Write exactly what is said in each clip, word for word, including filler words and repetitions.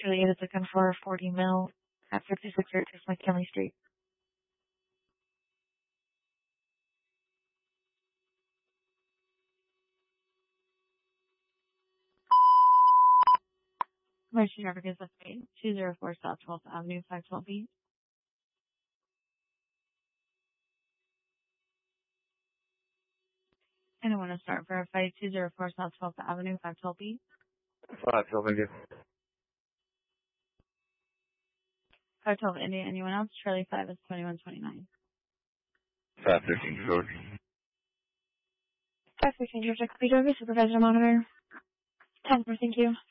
Juliet is looking for forty mil at fifty-six thirty-six McKinley Street. Emergency driver gives us eight two zero four South twelfth Avenue, five twelve B. And I want to start verify two zero four South twelfth Avenue, five twelve B. five twelve, thank you. five twelve India. Anyone else? Charlie five is twenty-one twenty-nine. five thirteen, George. five thirteen, George. Copy driver, supervisor monitor. ten four, thank you.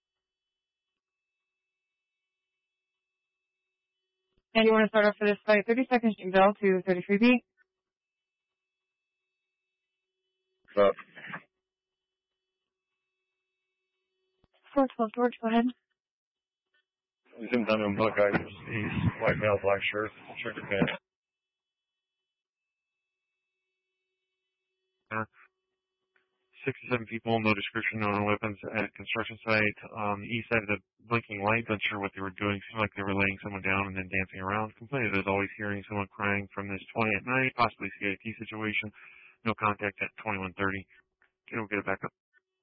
And you want to start off for this flight thirty seconds, Bell to thirty-three B. Up. four twelve, George, go ahead. Zoomed down to him, black eyes, he's white male, black shirt, checkered pants. Uh, six to seven people, no description, no weapons at construction site. Um, east side of the blinking lights, unsure what they were doing. Seemed like they were laying someone down and then dancing around. Complained there's always hearing someone crying from this twenty at night, possibly C I T situation. No contact at twenty-one thirty. Okay, we'll get it back up.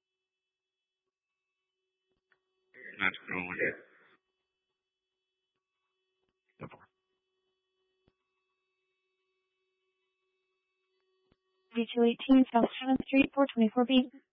That's cool. Yeah. V two eighteen South seventh Street, four twenty-four B.